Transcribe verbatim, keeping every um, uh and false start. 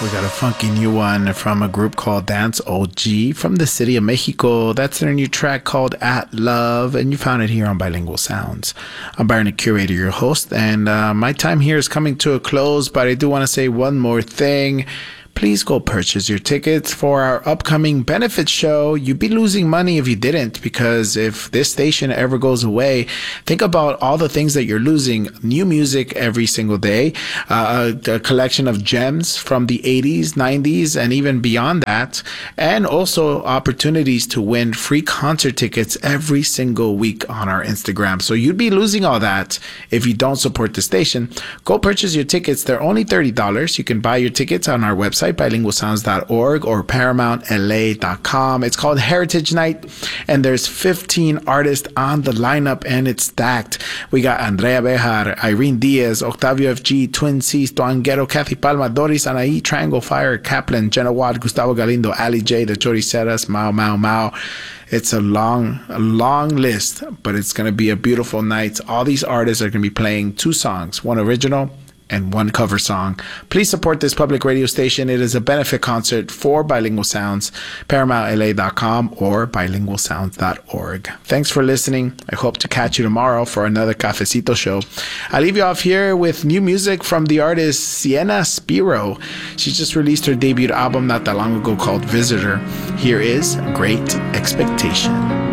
We got a funky new one from a group called Dance O G from the city of Mexico. That's their new track called At Love, and you found it here on Bilingual Sounds. I'm Byron, the curator, your host, and uh, my time here is coming to a close, but I do want to say one more thing. Please go purchase your tickets for our upcoming benefit show. You'd be losing money if you didn't, because if this station ever goes away, think about all the things that you're losing. New music every single day, uh, a, a collection of gems from the eighties, nineties, and even beyond that, and also opportunities to win free concert tickets every single week on our Instagram. So you'd be losing all that if you don't support the station. Go purchase your tickets. They're only thirty dollars. You can buy your tickets on our website, bilingual sounds dot org or paramount l a dot com. It's called Heritage Night, and there's fifteen artists on the lineup, and it's stacked. We got Andrea Bejar, Irene Diaz, Octavio F G, Twin C's, Tuanguero, Kathy Palma, Doris Anaí, Triangle Fire, Kaplan, Jenna Watt, Gustavo Galindo, Ali J, The Choriceras, Mao Mao Mao. It's a long, a long list, but it's going to be a beautiful night. All these artists are going to be playing two songs, one original and one cover song. Please support this public radio station. It is a benefit concert for Bilingual Sounds, paramount l a dot com or bilingual sounds dot org. Thanks for listening. I hope to catch you tomorrow for another Cafecito show. I leave you off here with new music from the artist Sienna Spiro. She just released her debut album not that long ago called Visitor. Here is Great Expectation.